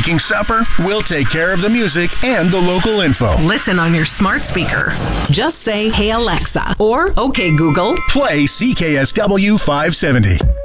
making supper, we'll take care of the music and the local info. Listen on your smart speaker. Just say, "Hey Alexa," or "Okay Google." Play CKSW 570.